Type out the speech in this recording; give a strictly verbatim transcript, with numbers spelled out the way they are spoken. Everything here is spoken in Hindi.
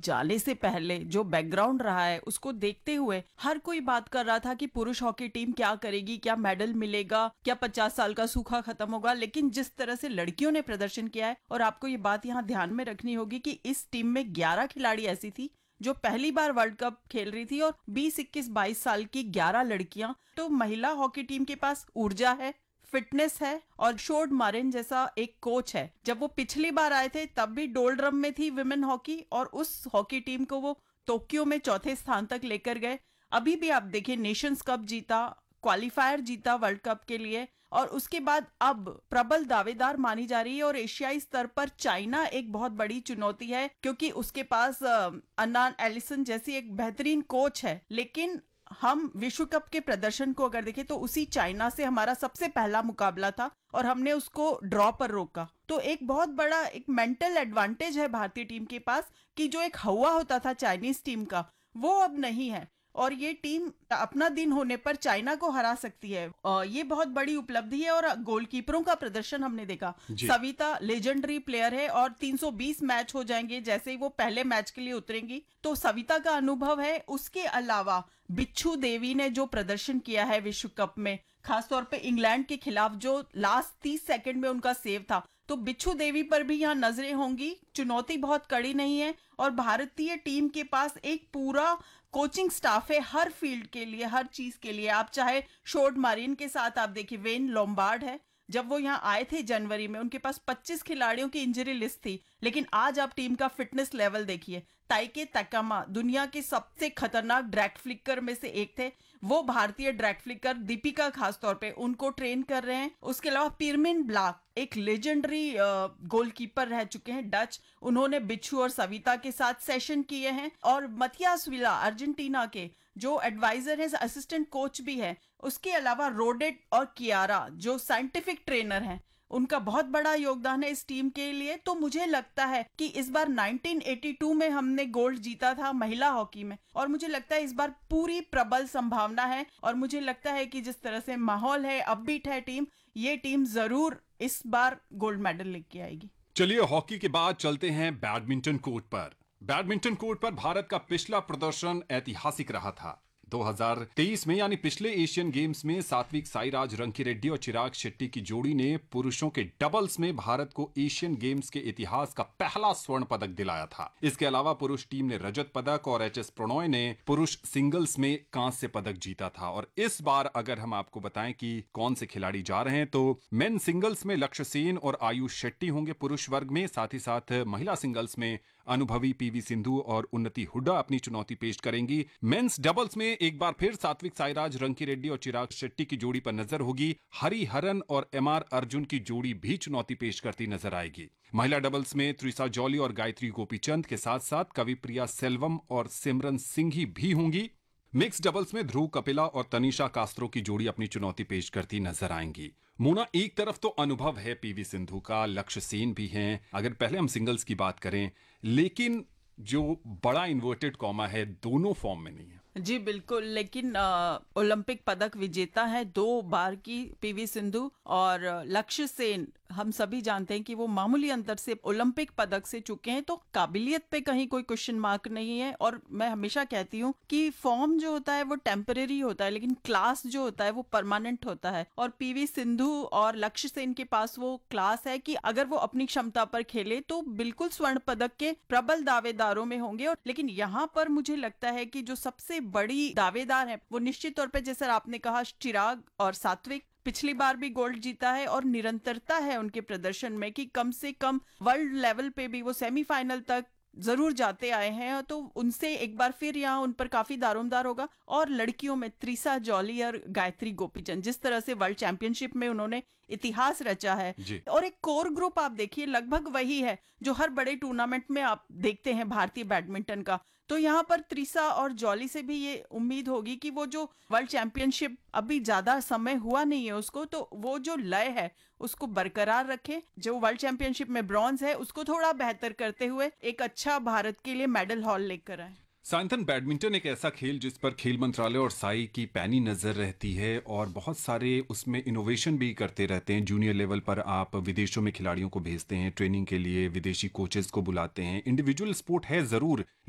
जाने से पहले जो बैकग्राउंड रहा है उसको देखते हुए हर कोई बात कर रहा था कि पुरुष हॉकी टीम क्या करेगी, क्या मेडल मिलेगा, क्या पचास साल का सूखा खत्म होगा। लेकिन जिस तरह से लड़कियों ने प्रदर्शन किया है, और आपको ये बात यहाँ ध्यान में रखनी होगी कि इस टीम में ग्यारह खिलाड़ी ऐसी थी जो पहली बार वर्ल्ड कप खेल रही थी, और बीस, इक्कीस, बाईस साल की ग्यारह लड़कियां। तो महिला हॉकी टीम के पास ऊर्जा है, फिटनेस है, और शोर्ड मारिन जैसा एक कोच है। जब वो पिछली बार आए थे तब भी डोलड्रम में थी विमेन हॉकी, और उस हॉकी टीम को वो टोक्यो में चौथे स्थान तक लेकर गए। अभी भी आप देखिए, नेशंस कप जीता, क्वालिफायर जीता वर्ल्ड कप के लिए, और उसके बाद अब प्रबल दावेदार मानी जा रही है। और एशियाई स्तर पर चाइना एक बहुत बड़ी चुनौती है, क्योंकि उसके पास अन्नान एलिसन जैसी एक बेहतरीन कोच है। लेकिन हम विश्व कप के प्रदर्शन को अगर देखें तो उसी चाइना से हमारा सबसे पहला मुकाबला था और हमने उसको ड्रॉ पर रोका। तो एक बहुत बड़ा एक मेंटल एडवांटेज है भारतीय टीम के पास, कि जो एक हवा होता था चाइनीज टीम का, वो अब नहीं है, और ये टीम अपना दिन होने पर चाइना को हरा सकती है। और ये बहुत बड़ी उपलब्धि है। और गोलकीपरों का प्रदर्शन हमने देखा, सविता लेजेंडरी प्लेयर है, और तीन सौ बीस मैच हो जाएंगे जैसे ही वो पहले मैच के लिए उतरेंगी, तो सविता का अनुभव है। उसके अलावा बिच्छू देवी ने जो प्रदर्शन किया है विश्व कप में, खासतौर पे इंग्लैंड के खिलाफ जो लास्ट तीस सेकंड में उनका सेव था, तो बिच्छू देवी पर भी यहाँ नजरें होंगी। चुनौती बहुत कड़ी नहीं है, और भारतीय टीम के पास एक पूरा कोचिंग स्टाफ है हर फील्ड के लिए, हर चीज के लिए। आप चाहे शोर्ड मारिन के साथ आप देखिए, वेन लोम्बार्ड है, जब वो यहाँ आए थे जनवरी में उनके पास पच्चीस खिलाड़ियों की इंजरी लिस्ट थी। लेकिन आज आप टीम का फिटनेस लेवल देखिए, ताइके तकामा दुनिया के सबसे खतरनाक ड्रैग फ्लिकर में से एक थे, वो भारतीय ड्रैग फ्लिकर दीपिका खासतौर पे उनको ट्रेन कर रहे हैं। उसके अलावा पिरमिन ब्लाक एक लेजेंडरी गोलकीपर रह चुके हैं डच, उन्होंने बिच्छू और सविता के साथ सेशन किए हैं। और मथियास विला अर्जेंटीना के जो एडवाइजर है, असिस्टेंट कोच भी है। उसके अलावा रोडेट और कियारा जो साइंटिफिक ट्रेनर हैं, उनका बहुत बड़ा योगदान है इस टीम के लिए। तो मुझे लगता है कि इस बार उन्नीस सौ बयासी में हमने गोल्ड जीता था महिला हॉकी में, और मुझे लगता है इस बार पूरी प्रबल संभावना है। और मुझे लगता है कि जिस तरह से माहौल है, अपबीट है टीम, ये टीम जरूर इस बार गोल्ड मेडल लेके आएगी। चलिए, हॉकी के बाद चलते हैं बैडमिंटन कोर्ट पर। बैडमिंटन कोर्ट पर भारत का पिछला प्रदर्शन ऐतिहासिक रहा था। दो हज़ार तेईस में यानी पिछले एशियन गेम्स में सात्विक साईराज रंकीरेड्डी और चिराग शेट्टी की जोड़ी ने पुरुषों के डबल्स में भारत को एशियन गेम्स के इतिहास का पहला स्वर्ण पदक दिलाया था। इसके अलावा पुरुष टीम ने रजत पदक और एच एस प्रणॉय ने पुरुष सिंगल्स में कांस्य पदक जीता था। और इस बार अगर हम आपको बताएं कि कौन से खिलाड़ी जा रहे हैं, तो मेन सिंगल्स में लक्ष्य सेन और आयुष शेट्टी होंगे पुरुष वर्ग में। साथ ही साथ महिला सिंगल्स में अनुभवी पीवी सिंधु और उन्नति हुड्डा अपनी चुनौती पेश करेंगी। मेंस डबल्स में एक बार फिर सात्विक साईराज रंकीरेड्डी और चिराग शेट्टी की जोड़ी पर नजर होगी। हरिहरन और एम आर अर्जुन की जोड़ी भी चुनौती पेश करती नजर आएगी। महिला डबल्स में त्रिसा जॉली और गायत्री गोपीचंद के साथ साथ कविप्रिया सेल्वम और सिमरन सिंघी भी होंगी। मिक्स डबल्स में ध्रुव कपिला और तनिषा कास्त्रो की जोड़ी अपनी चुनौती पेश करती नजर आएंगी। मोना, एक तरफ तो अनुभव है पीवी सिंधु का, लक्ष्य सेन भी हैं, अगर पहले हम सिंगल्स की बात करें, लेकिन जो बड़ा इन्वर्टेड कॉमा है, दोनों फॉर्म में नहीं है। जी बिल्कुल, लेकिन ओलंपिक पदक विजेता है दो बार की पीवी सिंधु, और लक्ष्य सेन हम सभी जानते हैं कि वो मामूली अंतर से ओलंपिक पदक से चुके हैं, तो काबिलियत पे कहीं कोई क्वेश्चन मार्क नहीं है। और मैं हमेशा कहती हूँ कि फॉर्म जो होता है वो टेम्परेरी होता है, लेकिन क्लास जो होता है वो परमानेंट होता है। और पीवी सिंधु और लक्ष्य सेन के पास वो क्लास है कि अगर वो अपनी क्षमता पर खेले तो बिल्कुल स्वर्ण पदक के प्रबल दावेदारों में होंगे। और लेकिन यहाँ पर मुझे लगता है कि जो सबसे बड़ी दावेदार है वो निश्चित तौर पे, जैसे आपने कहा, चिराग और सात्विक। पिछली बार भी गोल्ड जीता है, और निरंतरता है उनके प्रदर्शन में कि कम से कम वर्ल्ड लेवल पे भी वो सेमीफाइनल तक जरूर जाते आए हैं। तो उनसे एक बार फिर यहाँ उन पर काफी दारोमदार होगा। और लड़कियों में त्रिसा जॉली और गायत्री गोपीचंद, जिस तरह से वर्ल्ड चैंपियनशिप में उन्होंने इतिहास रचा है, और एक कोर ग्रुप आप देखिए लगभग वही है जो हर बड़े टूर्नामेंट में आप देखते हैं भारतीय बैडमिंटन का। तो यहाँ पर त्रिसा और जॉली से भी ये उम्मीद होगी कि वो जो वर्ल्ड चैंपियनशिप, अभी ज्यादा समय हुआ नहीं है उसको, तो वो जो लय है उसको बरकरार रखे। जो वर्ल्ड चैंपियनशिप में ब्रॉन्ज है उसको थोड़ा बेहतर करते हुए एक अच्छा भारत के लिए मेडल हॉल लेकर आए। साइंथन, बैडमिंटन एक ऐसा खेल जिस पर खेल मंत्रालय और साई की पैनी नजर रहती है, और बहुत सारे उसमें इनोवेशन भी करते रहते हैं। जूनियर लेवल पर आप विदेशों में खिलाड़ियों को भेजते हैं ट्रेनिंग के लिए, विदेशी कोचेस को बुलाते हैं। इंडिविजुअल स्पोर्ट है जरूर,